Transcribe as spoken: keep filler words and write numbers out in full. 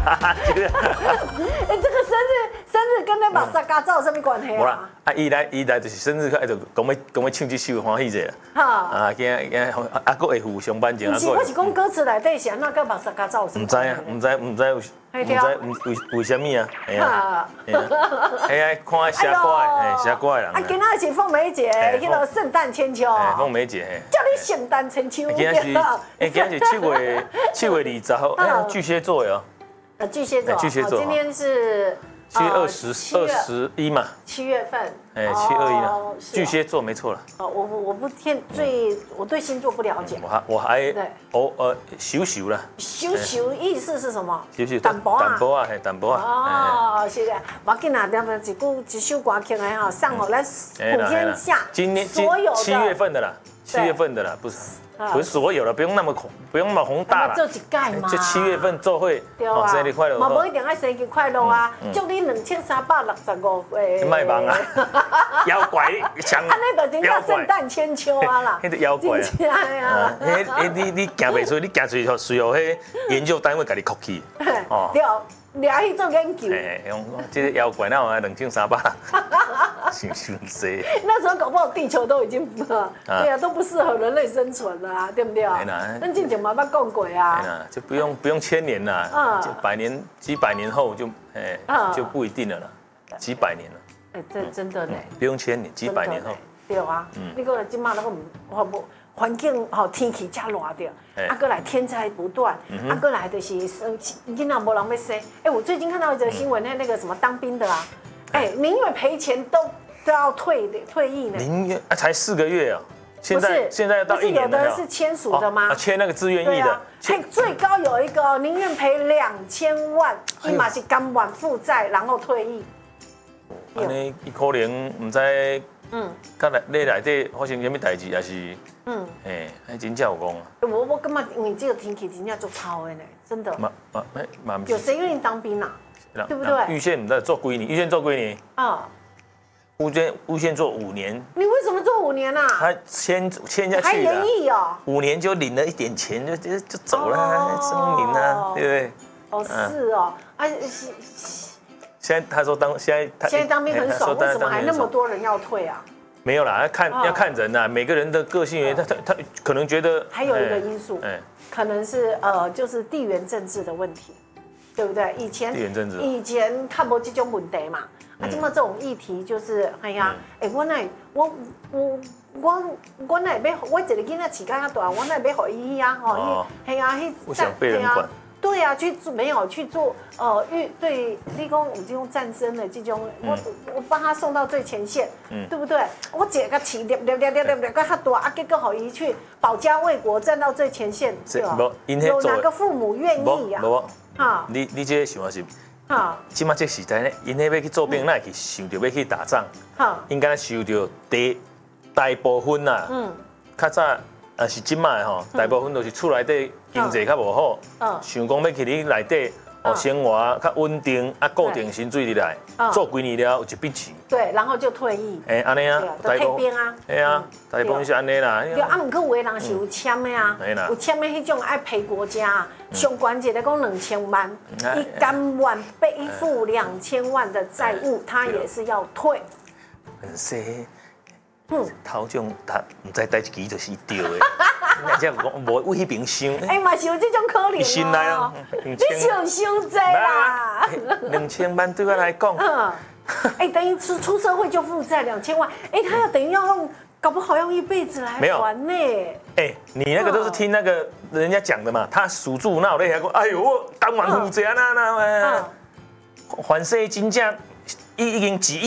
这个， 哎，这个生日生日跟那把沙嘎照有什么关系无啦啊？， 啊，伊来伊来就是生日，哎，就讲要讲要唱这首欢喜者啦。 哈， 啊，今今啊，佫会赴上班前， 不是，我是讲歌词内底是安怎跟把沙嘎照有什么唔知啊，唔知唔知有，唔知为为什么啊？哎呀，哎呀，看写歌的，哎，写歌的人。 啊，今仔是凤梅姐，迄个圣诞千秋。 哎，凤梅姐， 叫你圣诞千秋。 今仔是，哎，今仔是七月七月二十号，哎，巨蟹座哟。 呃，巨蟹座。 巨蟹座。 今天是七月二十二十一嘛。 七月份。 哎，七二一了。巨蟹座没错了。 哦，我我我不天最我对星座不了解。 我还我还哦呃修修了。 修修意思是什么？ 修修淡薄啊。 淡薄啊，嘿，淡薄啊。哦，是的，我紧啊，两分一句一首歌曲来哈，上好来普天下。 今年所有七月份的啦，七月份的啦，不是。不是所有的，不用那么宏，不用那么宏大了。 做一届嘛， 就七月份做会， 对啊， 生日快乐。 嘛无一定要生日快乐啊，祝你两千三百六十五岁。 卖忙啊，妖怪强。 啊，那个真叫圣诞千秋啊啦。 那个妖怪啊。哎哎，你你行袂出，你行出去随后迄研究单位甲你扣去。 哦。对，掠去做研究。 哎，用这个妖怪，那有两千三百。想想谁？ 那时候搞不好地球都已经呃，对啊，都不适合人类生存了啊，对不对？那进前妈妈讲过啊， 就不用不用千年啦，就百年几百年后就哎就不一定了啦，几百年了。 哎，这真的呢， 不用千年，几百年后。 对啊，你讲今嘛那个我不环境好天气加热掉，啊，过来天灾不断，啊，过来就是生囡仔无人要生。哎，我最近看到一则新闻，那那个什么当兵的啊，哎，宁愿赔钱都。都要退退役呢？ 宁愿啊，才四个月啊！现在现在到一年了。 有的人是签署的吗？ 签那个自愿役的。 嘿，最高有一个宁愿赔两千万，伊嘛是甘愿负债，然后退役。 安尼，伊可能唔知，嗯，甲内你内底发生什么代志，还是，嗯，哎，还真正有讲啊。 我我感觉因为这个天气真正做超的呢，真的。嘛嘛嘛， 有谁愿意当兵啊？对不对？ 预线唔知做几年，预线做几年？啊。乌线乌线做五年， 你为什么做五年啊？ 他签签下去还延役哦， 五年就领了一点钱，就就就走了，证明啊，对不对？ 哦，是哦，啊， 现在他说当现在他现在当兵很爽，为什么还那么多人要退啊？ 没有啦，要看要看人呐，每个人的个性，他他他可能觉得还有一个因素，可能是呃，就是地缘政治的问题，对不对？以前地缘政治， 以前看不这种问题嘛。啊，这么这种议题就是，哎呀，哎，我那我我我我那要我一个囡仔饲甲大，我那要互伊啊，吼，嘿呀，迄不想被人管。 对呀，去做没有去做呃预对立功有这种战争的这种，我我帮他送到最前线，对不对？我一个饲掠掠掠掠掠掠个较大，啊，结果互伊去保家卫国，站到最前线，对吧？有哪个父母愿意呀？ 哈，你你这想法是？啊！即马这时代呢，因迄要去做兵，那去想着要去打仗，应该想着第大部分啦。嗯，较早啊是即马吼，大部分都是厝内底经济较无好，想讲要去你内底哦生活较稳定，啊固定薪水入来，做几年了有一笔钱。 对，然后就退役。 哎，安尼啊， 退兵啊。 哎啊，大部分是安尼啦。 对，啊，毋过有的人是有签的啊，有签的迄种爱赔国家，上关节来讲两千万，伊甘愿背负两千万的债务，他也是要退。 很细，嗯，头种他唔知带一支就是对的，那只讲无为迄边想。 哎嘛是有这种可能哦。 心内哦， 你想伤济啦。 两千万对我来讲。 哎，等于出出社会就负债两千万，哎，他要等于要用，搞不好用一辈子来还呢。 哎，你那个都是听那个人家讲的嘛，他属猪那我咧讲，哎呦，我当晚负债那那，还税金价已已经几亿。